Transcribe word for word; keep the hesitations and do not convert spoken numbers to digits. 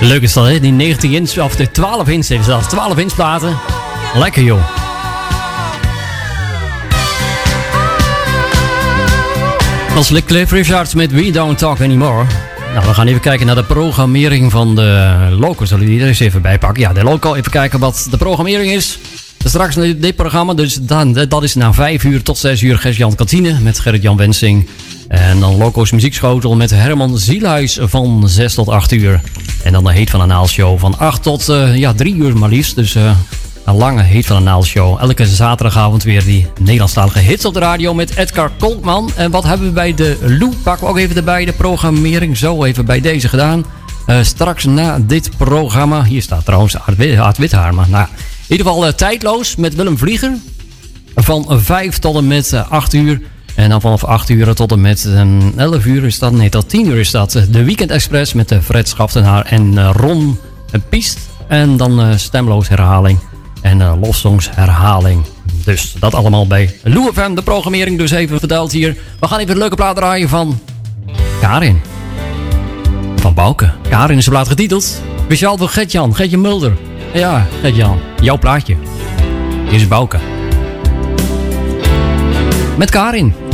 Leuk is dat, hè? Die negentien inch of de twaalf inch heeft zelfs. twaalf inch platen. Lekker, joh. Dat is Cliff Richards met We Don't Talk Anymore. Nou, we gaan even kijken naar de programmering van de loco. Zullen we die er eens even bij pakken? Ja, de loco. Even kijken wat de programmering is. Straks dit programma, dus dan, dat is na vijf uur tot zes uur Gert-Jan Kantine met Gerrit-Jan Wensing. En dan Loco's Muziekschotel met Herman Zielhuis van zes tot acht uur. En dan de Heet van de Naald show van acht tot uh, ja, drie uur maar liefst. Dus uh, een lange Heet van de Naald show. Elke zaterdagavond weer die Nederlandstalige hits op de radio met Edgar Kolkman. En wat hebben we bij de Lou? Pakken we ook even erbij de programmering. Zo even bij deze gedaan. Uh, straks na dit programma. Hier staat trouwens Aad Withaar. Maar nou, in ieder geval uh, tijdloos met Willem Vlieger. Van vijf tot en met uh, acht uur. En dan vanaf acht uur tot en met um, elf uur is dat, nee tot tien uur is dat de Weekend Express met uh, Fred Schaftenaar en uh, Ron Piest. En dan uh, stemloos herhaling en uh, lofsongs herhaling. Dus dat allemaal bij Lou F M, de programmering dus even verteld hier. We gaan even een leuke plaat draaien van Karin. Van Bouke. Karin is de plaat getiteld. Speciaal voor Gert-Jan, Gertje Mulder. Ja, Gert-Jan, jouw plaatje. Hier is Bouke. Met Karin.